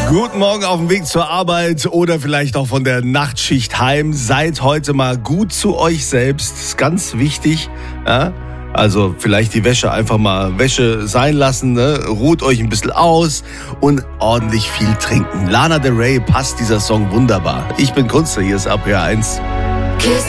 Guten Morgen auf dem Weg zur Arbeit oder vielleicht auch von der Nachtschicht heim. Seid heute mal gut zu euch selbst. Das ist ganz wichtig. Ja? Also vielleicht die Wäsche einfach mal Wäsche sein lassen. Ne? Ruht euch ein bisschen aus und ordentlich viel trinken. Lana Del Rey passt dieser Song wunderbar. Ich bin Kunze, hier ist RPR 1. Kiss